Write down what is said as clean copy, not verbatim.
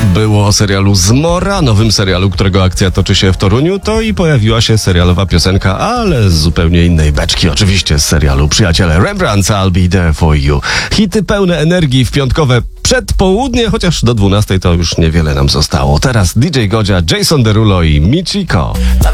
było o serialu Zmora, nowym serialu, którego akcja toczy się w Toruniu, to i pojawiła się serialowa piosenka, ale z zupełnie innej beczki, oczywiście z serialu Przyjaciele Rembrandt's I'll Be There For You. Hity pełne energii w piątkowe przedpołudnie, chociaż do 12 to już niewiele nam zostało. Teraz DJ Godzia, Jason Derulo i Michiko.